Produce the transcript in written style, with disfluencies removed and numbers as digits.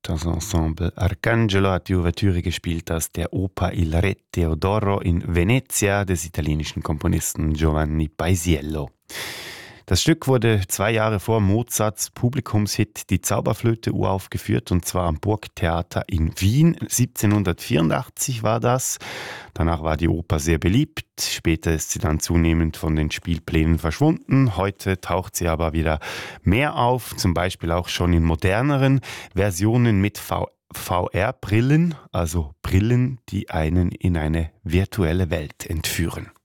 Das Ensemble Arcangelo hat die Ouvertüre gespielt aus der Oper Il Re Teodoro in Venezia des italienischen Komponisten Giovanni Paisiello. Das Stück wurde 2 Jahre vor Mozarts Publikumshit Die Zauberflöte uraufgeführt, und zwar am Burgtheater in Wien. 1784 war das. Danach war die Oper sehr beliebt. Später ist sie dann zunehmend von den Spielplänen verschwunden. Heute taucht sie aber wieder mehr auf, zum Beispiel auch schon in moderneren Versionen mit VR-Brillen, also Brillen, die einen in eine virtuelle Welt entführen.